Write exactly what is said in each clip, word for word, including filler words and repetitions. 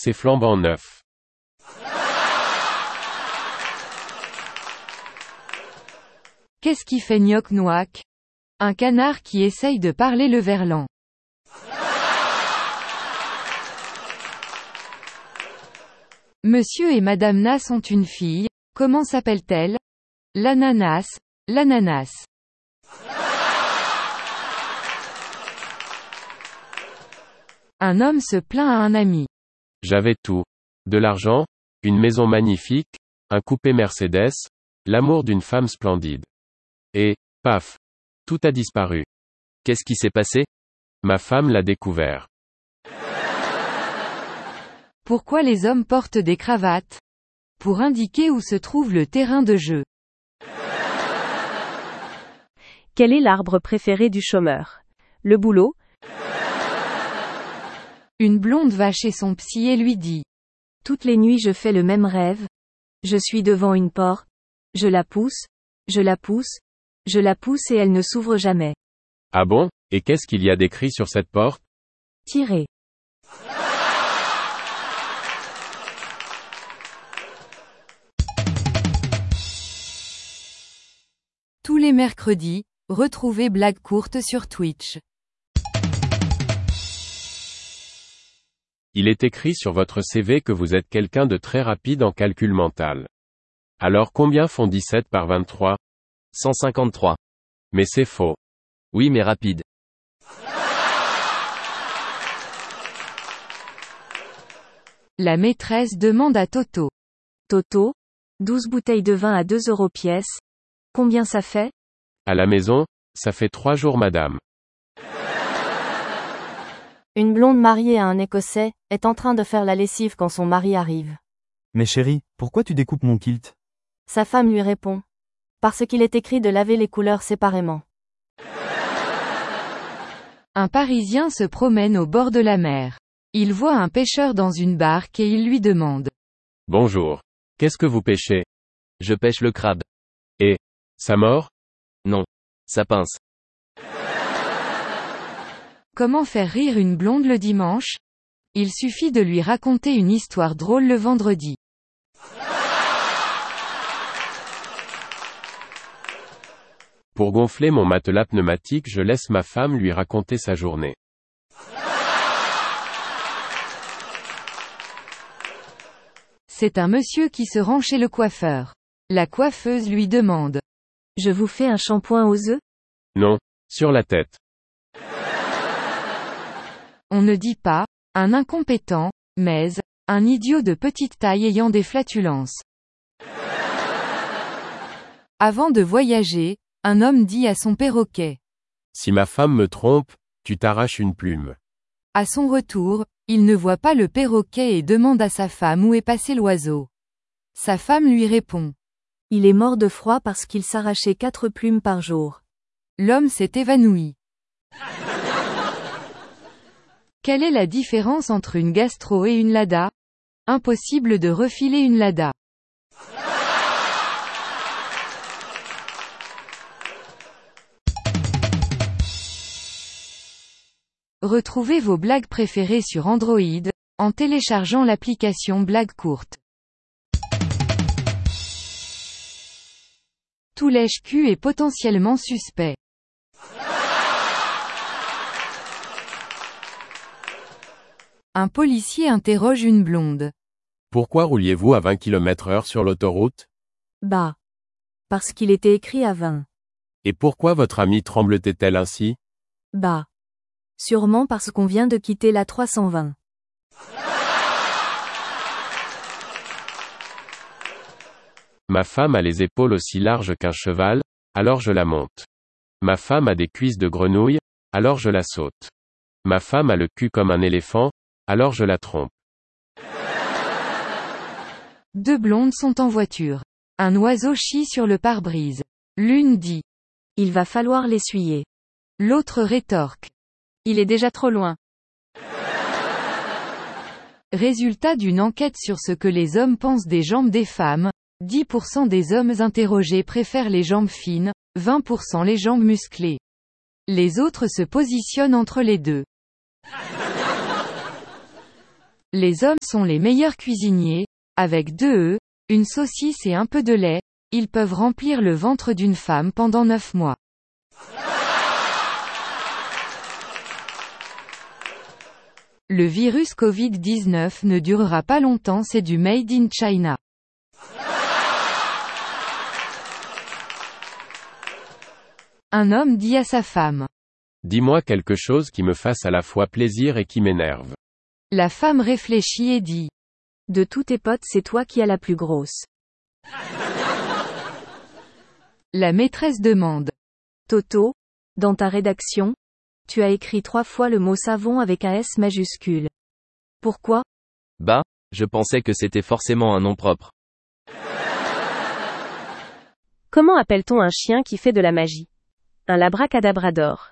c'est flambant neuf. Qu'est-ce qui fait gnoc-noac? Un canard qui essaye de parler le verlan. Monsieur et Madame Nas ont une fille, comment s'appelle-t-elle? L'ananas, l'ananas. Un homme se plaint à un ami. J'avais tout. De l'argent, une maison magnifique, un coupé Mercedes, l'amour d'une femme splendide. Et, paf, tout a disparu. Qu'est-ce qui s'est passé? Ma femme l'a découvert. Pourquoi les hommes portent des cravates? Pour indiquer où se trouve le terrain de jeu. Quel est l'arbre préféré du chômeur? Le boulot? Une blonde va chez son psy et lui dit. Toutes les nuits je fais le même rêve. Je suis devant une porte. Je la pousse. Je la pousse. Je la pousse et elle ne s'ouvre jamais. Ah bon? Et qu'est-ce qu'il y a d'écrit sur cette porte? Tirez. Tous les mercredis, retrouvez Blague courte sur Twitch. Il est écrit sur votre C V que vous êtes quelqu'un de très rapide en calcul mental. Alors combien font dix-sept par vingt-trois? cent cinquante-trois. Mais c'est faux. Oui mais rapide. La maîtresse demande à Toto. Toto, douze bouteilles de vin à deux euros pièce. Combien ça fait? À la maison, ça fait trois jours madame. Une blonde mariée à un Écossais, est en train de faire la lessive quand son mari arrive. Mais chérie, pourquoi tu découpes mon kilt? Sa femme lui répond. Parce qu'il est écrit de laver les couleurs séparément. Un Parisien se promène au bord de la mer. Il voit un pêcheur dans une barque et il lui demande. Bonjour. Qu'est-ce que vous pêchez? Je pêche le crabe. Et, ça mord? Non. Ça pince. Comment faire rire une blonde le dimanche? Il suffit de lui raconter une histoire drôle le vendredi. Pour gonfler mon matelas pneumatique, je laisse ma femme lui raconter sa journée. C'est un monsieur qui se rend chez le coiffeur. La coiffeuse lui demande. Je vous fais un shampoing aux œufs? Non, sur la tête. On ne dit pas, un incompétent, mais, un idiot de petite taille ayant des flatulences. Avant de voyager, un homme dit à son perroquet. Si ma femme me trompe, tu t'arraches une plume. À son retour, il ne voit pas le perroquet et demande à sa femme où est passé l'oiseau. Sa femme lui répond. Il est mort de froid parce qu'il s'arrachait quatre plumes par jour. L'homme s'est évanoui. Quelle est la différence entre une gastro et une lada? Impossible de refiler une lada. Retrouvez vos blagues préférées sur Android, en téléchargeant l'application Blague courte. Tout lèche-cul est potentiellement suspect. Un policier interroge une blonde. Pourquoi rouliez-vous à vingt kilomètres heure sur l'autoroute? Bah. Parce qu'il était écrit à vingt. Et pourquoi votre amie tremble-t-elle ainsi? Bah. Sûrement parce qu'on vient de quitter la trois cent vingt. Ma femme a les épaules aussi larges qu'un cheval, alors je la monte. Ma femme a des cuisses de grenouille, alors je la saute. Ma femme a le cul comme un éléphant, alors je la trompe. Deux blondes sont en voiture. Un oiseau chie sur le pare-brise. L'une dit. Il va falloir l'essuyer. L'autre rétorque. Il est déjà trop loin. Résultat d'une enquête sur ce que les hommes pensent des jambes des femmes, dix pour cent des hommes interrogés préfèrent les jambes fines, vingt pour cent les jambes musclées. Les autres se positionnent entre les deux. Les hommes sont les meilleurs cuisiniers. Avec deux œufs, une saucisse et un peu de lait, ils peuvent remplir le ventre d'une femme pendant neuf mois. Le virus covid dix-neuf ne durera pas longtemps, c'est du Made in China. Un homme dit à sa femme. Dis-moi quelque chose qui me fasse à la fois plaisir et qui m'énerve. La femme réfléchit et dit. De tous tes potes, c'est toi qui as la plus grosse. La maîtresse demande. Toto, dans ta rédaction, tu as écrit trois fois le mot savon avec un S majuscule. Pourquoi? Bah, je pensais que c'était forcément un nom propre. Comment appelle-t-on un chien qui fait de la magie? Un labracadabrador.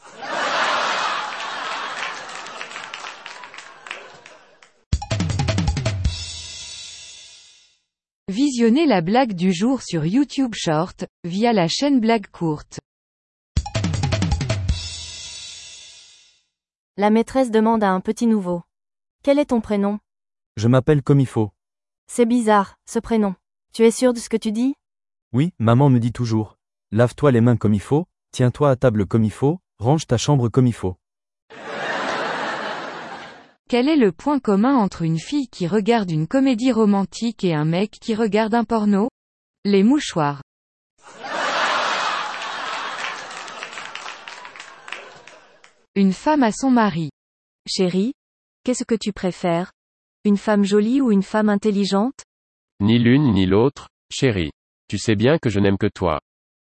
Visionnez la blague du jour sur YouTube Short, via la chaîne Blague Courte. La maîtresse demande à un petit nouveau. Quel est ton prénom? Je m'appelle comme il faut. C'est bizarre, ce prénom. Tu es sûr de ce que tu dis? Oui, maman me dit toujours. Lave-toi les mains comme il faut, tiens-toi à table comme il faut, range ta chambre comme il faut. Quel est le point commun entre une fille qui regarde une comédie romantique et un mec qui regarde un porno? Les mouchoirs. Une femme à son mari. Chérie, qu'est-ce que tu préfères? Une femme jolie ou une femme intelligente? Ni l'une ni l'autre, chérie. Tu sais bien que je n'aime que toi.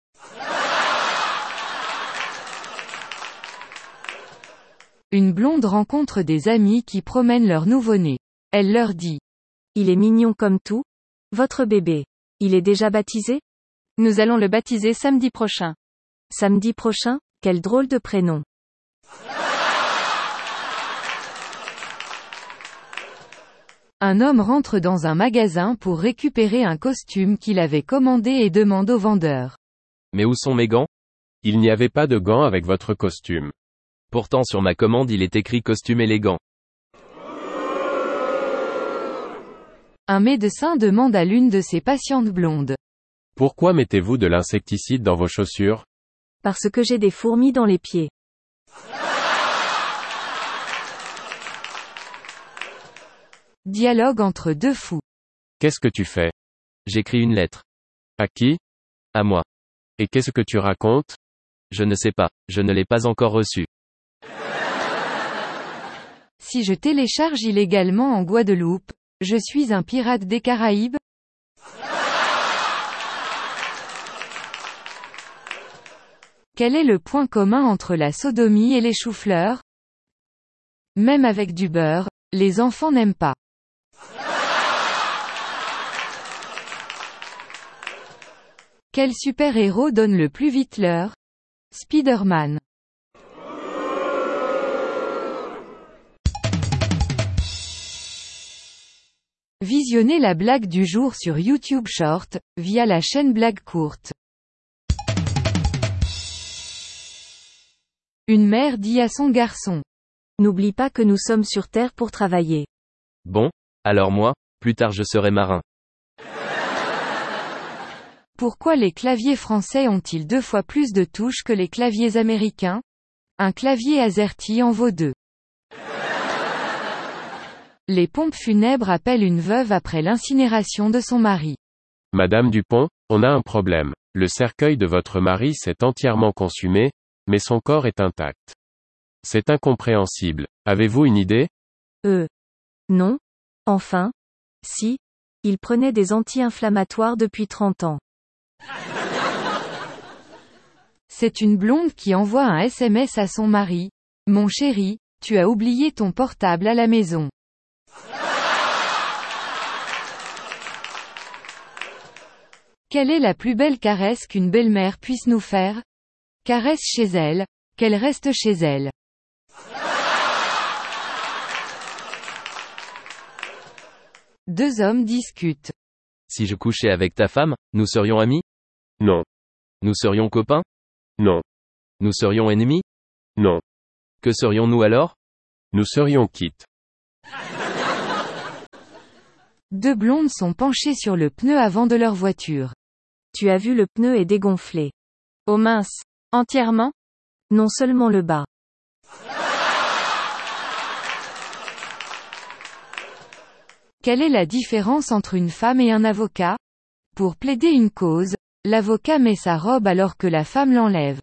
Une blonde rencontre des amis qui promènent leur nouveau-né. Elle leur dit. Il est mignon comme tout. Votre bébé. Il est déjà baptisé? Nous allons le baptiser samedi prochain. Samedi prochain? Quel drôle de prénom. Un homme rentre dans un magasin pour récupérer un costume qu'il avait commandé et demande au vendeur. Mais où sont mes gants? Il n'y avait pas de gants avec votre costume. Pourtant sur ma commande il est écrit costume élégant. Un médecin demande à l'une de ses patientes blondes. Pourquoi mettez-vous de l'insecticide dans vos chaussures? Parce que j'ai des fourmis dans les pieds. Dialogue entre deux fous. Qu'est-ce que tu fais? J'écris une lettre. À qui? À moi. Et qu'est-ce que tu racontes? Je ne sais pas, je ne l'ai pas encore reçu. Si je télécharge illégalement en Guadeloupe, je suis un pirate des Caraïbes? Quel est le point commun entre la sodomie et les choux-fleurs? Même avec du beurre, les enfants n'aiment pas. Quel super-héros donne le plus vite l'heure? Spider-Man. Visionnez la blague du jour sur YouTube Short, via la chaîne Blague Courte. Une mère dit à son garçon. N'oublie pas que nous sommes sur Terre pour travailler. Bon, alors moi, plus tard je serai marin. Pourquoi les claviers français ont-ils deux fois plus de touches que les claviers américains? Un clavier AZERTY en vaut deux. Les pompes funèbres appellent une veuve après l'incinération de son mari. Madame Dupont, on a un problème. Le cercueil de votre mari s'est entièrement consumé, mais son corps est intact. C'est incompréhensible. Avez-vous une idée? Euh. Non. Enfin. Si. Il prenait des anti-inflammatoires depuis trente ans. C'est une blonde qui envoie un S M S à son mari. Mon chéri, tu as oublié ton portable à la maison. Quelle est la plus belle caresse qu'une belle-mère puisse nous faire? Caresse chez elle, qu'elle reste chez elle. Deux hommes discutent. Si je couchais avec ta femme, nous serions amis? Non. Nous serions copains? Non. Nous serions ennemis? Non. Que serions-nous alors? Nous serions quittes. Deux blondes sont penchées sur le pneu avant de leur voiture. Tu as vu le pneu est dégonflé. Oh mince. Entièrement? Non seulement le bas. Quelle est la différence entre une femme et un avocat? Pour plaider une cause, l'avocat met sa robe alors que la femme l'enlève.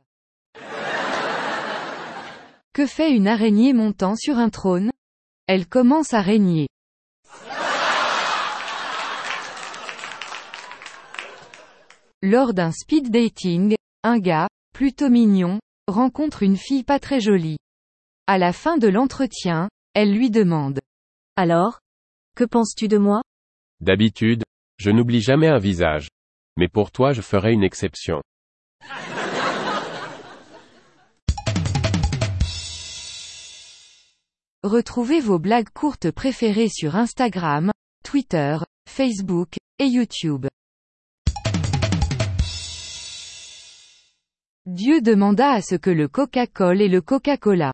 Que fait une araignée montant sur un trône? Elle commence à régner. Lors d'un speed dating, un gars, plutôt mignon, rencontre une fille pas très jolie. À la fin de l'entretien, elle lui demande. Alors? Que penses-tu de moi? D'habitude, je n'oublie jamais un visage. Mais pour toi je ferai une exception. Retrouvez vos blagues courtes préférées sur Instagram, Twitter, Facebook, et YouTube. Dieu demanda à ce que le Coca-Cola et le Coca-Cola.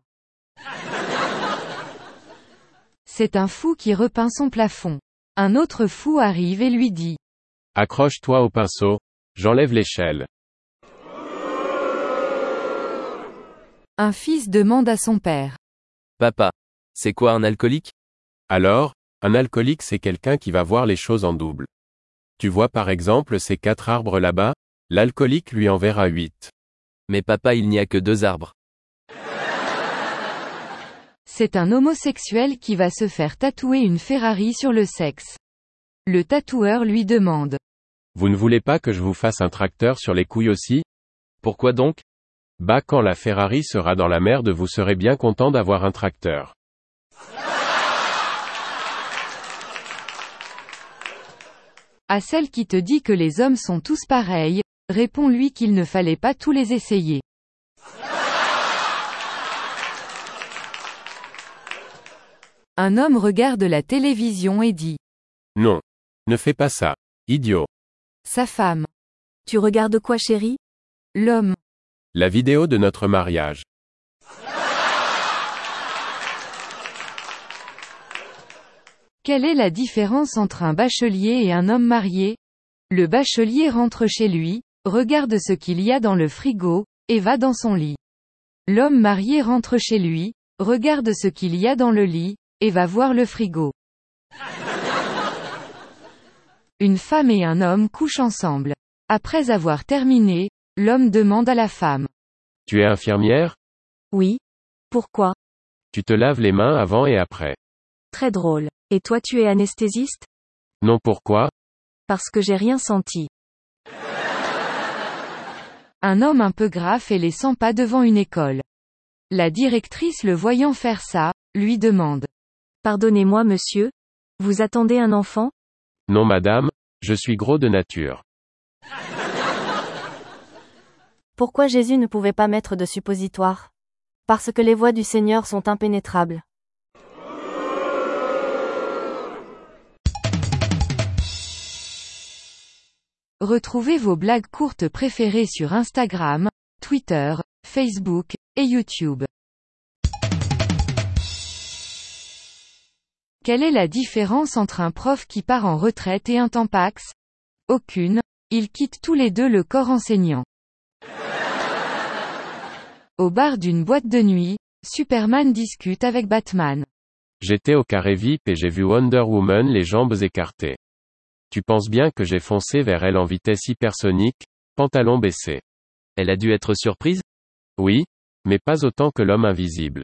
C'est un fou qui repeint son plafond. Un autre fou arrive et lui dit. Accroche-toi au pinceau, j'enlève l'échelle. Un fils demande à son père. Papa. C'est quoi un alcoolique? Alors, un alcoolique c'est quelqu'un qui va voir les choses en double. Tu vois par exemple ces quatre arbres là-bas, l'alcoolique lui en verra huit. Mais papa, il n'y a que deux arbres. C'est un homosexuel qui va se faire tatouer une Ferrari sur le sexe. Le tatoueur lui demande. Vous ne voulez pas que je vous fasse un tracteur sur les couilles aussi? Pourquoi donc? Bah quand la Ferrari sera dans la merde vous serez bien content d'avoir un tracteur. À celle qui te dit que les hommes sont tous pareils, réponds-lui qu'il ne fallait pas tous les essayer. Un homme regarde la télévision et dit. Non. Ne fais pas ça. Idiot. Sa femme. Tu regardes quoi, chérie? L'homme. La vidéo de notre mariage. Quelle est la différence entre un bachelier et un homme marié? Le bachelier rentre chez lui, regarde ce qu'il y a dans le frigo, et va dans son lit. L'homme marié rentre chez lui, regarde ce qu'il y a dans le lit, et va voir le frigo. Une femme et un homme couchent ensemble. Après avoir terminé, l'homme demande à la femme. Tu es infirmière? Oui. Pourquoi? Tu te laves les mains avant et après. Très drôle. Et toi tu es anesthésiste? Non, pourquoi? Parce que j'ai rien senti. Un homme un peu gras fait les cent pas devant une école. La directrice le voyant faire ça, lui demande. Pardonnez-moi monsieur? Vous attendez un enfant? Non madame, je suis gros de nature. Pourquoi Jésus ne pouvait pas mettre de suppositoire? Parce que les voies du Seigneur sont impénétrables. Retrouvez vos blagues courtes préférées sur Instagram, Twitter, Facebook, et YouTube. Quelle est la différence entre un prof qui part en retraite et un tampax? Aucune, ils quittent tous les deux le corps enseignant. Au bar d'une boîte de nuit, Superman discute avec Batman. J'étais au carré V I P et j'ai vu Wonder Woman les jambes écartées. Tu penses bien que j'ai foncé vers elle en vitesse hypersonique, pantalon baissé. Elle a dû être surprise? Oui, mais pas autant que l'homme invisible.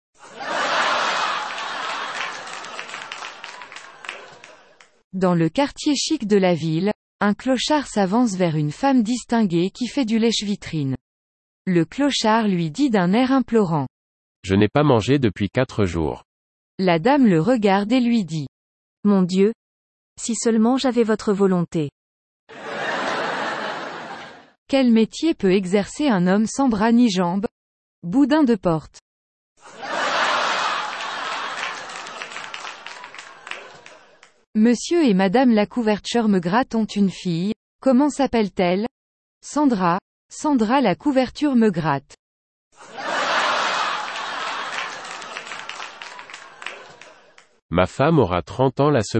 Dans le quartier chic de la ville, un clochard s'avance vers une femme distinguée qui fait du lèche-vitrine. Le clochard lui dit d'un air implorant. Je n'ai pas mangé depuis quatre jours. La dame le regarde et lui dit. Mon Dieu! Si seulement j'avais votre volonté. Quel métier peut exercer un homme sans bras ni jambes? Boudin de porte. Monsieur et Madame la couverture me gratte ont une fille. Comment s'appelle-t-elle? Sandra. Sandra la couverture me gratte. Ma femme aura trente ans la semaine